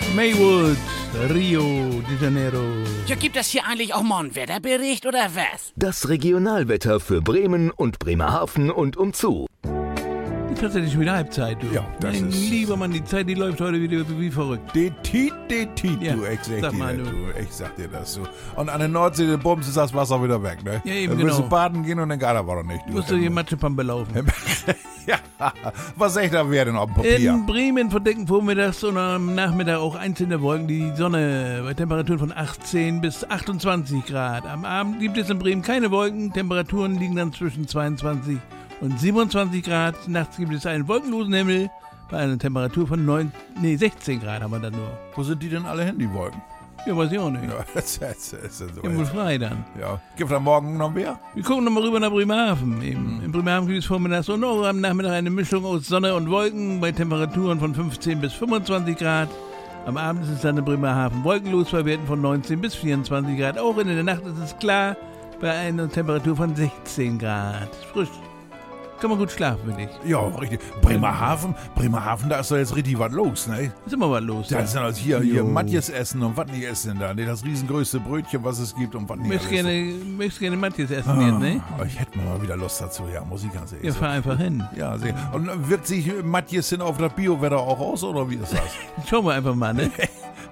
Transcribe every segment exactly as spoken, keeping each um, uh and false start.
Maywood, Rio de Janeiro. Ja, gibt es hier eigentlich auch mal einen Wetterbericht oder was? Das Regionalwetter für Bremen und Bremerhaven und umzu. Ist tatsächlich schon wieder Halbzeit, du. Ja, das mein ist- lieber Mann, die Zeit, die läuft heute wieder wie verrückt. Die Tiet, die Tiet, Ja, du, ich sag, sag dir mal, das, du. du. Ich sag dir das, du. Und an der Nordsee, der Bums, ist das Wasser wieder weg, ne? Ja, eben, Dann willst genau. du baden gehen und dann geht er aber noch nicht, du. Musst du hier Matschepampe laufen. Ja, was echt da wäre denn auf dem Papier? In Bremen verdecken vormittags und am Nachmittag auch einzelne Wolken die Sonne bei Temperaturen von achtzehn bis achtundzwanzig Grad. Am Abend gibt es in Bremen keine Wolken. Temperaturen liegen dann zwischen zweiundzwanzig und siebenundzwanzig Grad. Nachts gibt es einen wolkenlosen Himmel bei einer Temperatur von neun, nee, sechzehn Grad haben wir dann nur. Wo sind die denn alle hin, die Wolken? Ja, weiß ich auch nicht. Ja, das, das, das ist so. Ja, wohl frei dann. Ja, gibt da morgen noch mehr? Wir gucken nochmal rüber nach Bremerhaven. Eben. In Bremerhaven gibt es vormittags und auch am Nachmittag eine Mischung aus Sonne und Wolken bei Temperaturen von fünfzehn bis fünfundzwanzig Grad. Am Abend ist es dann in Bremerhaven wolkenlos bei Werten von neunzehn bis vierundzwanzig Grad. Auch in der Nacht ist es klar bei einer Temperatur von sechzehn Grad. Frisch. Kann man gut schlafen, finde ich. Ja, richtig. Bremerhaven, Bremerhaven, da ist doch jetzt richtig was los, ne? Ist immer was los. Da ist dann also hier, hier Jo. Matjes essen und was nicht essen da. Ne, das riesengrößte Brötchen, was es gibt und was nicht Möchtest alles. gerne, möchtest gerne Matjes essen jetzt, ne? Ah, ich hätte mal wieder Lust dazu, ja, muss ich ganz ehrlich Ja, sagen. fahr einfach hin. Ja, sehr. Und wirkt sich Matjes hin auf das Biowetter auch aus, oder wie ist das? Schauen wir einfach mal, ne?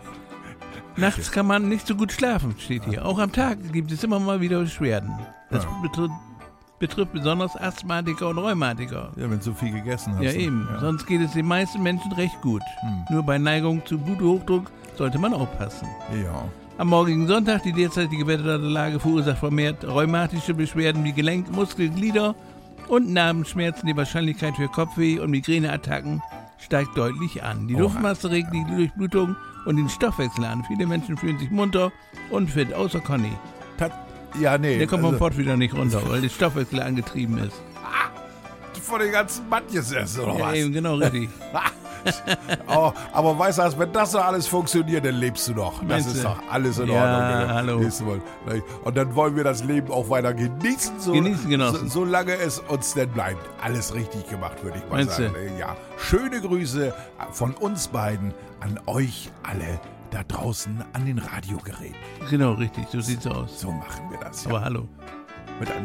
Nachts kann man nicht so gut schlafen, steht hier. Auch am Tag gibt es immer mal wieder Beschwerden. Das Ja. betrifft, betrifft besonders Asthmatiker und Rheumatiker. Ja, wenn du so viel gegessen hast. Ja, ne? eben. Ja. Sonst geht es den meisten Menschen recht gut. Nur bei Neigung zu Bluthochdruck sollte man aufpassen. ja. Am morgigen Sonntag, die derzeitige Wetterlage verursacht vermehrt rheumatische Beschwerden wie Gelenk, Muskel, Glieder und Narbenschmerzen. Die Wahrscheinlichkeit für Kopfweh und Migräneattacken steigt deutlich an. Die Oha. Luftmasse regt die Durchblutung und den Stoffwechsel an. Viele Menschen fühlen sich munter und fit, außer Conny. Tat, ja, nee. Der kommt vom also, Pott wieder nicht runter, weil der Stoffwechsel angetrieben ist. von den ganzen Matjes essen, oder Ja, was? eben, genau, richtig. Oh, aber weißt du, wenn das so alles funktioniert, dann lebst du doch. Das Meinst ist du? doch alles in Ja, Ordnung. hallo. Nächstes Mal. Und dann wollen wir das Leben auch weiter genießen. So, Genießen, genossen. so, solange es uns denn bleibt. Alles richtig gemacht, würde ich mal Meinst sagen. du? Ja. Schöne Grüße von uns beiden an euch alle da draußen an den Radiogeräten. Genau, richtig, so sieht's aus. So machen wir das. Ja. Aber hallo. Mit einem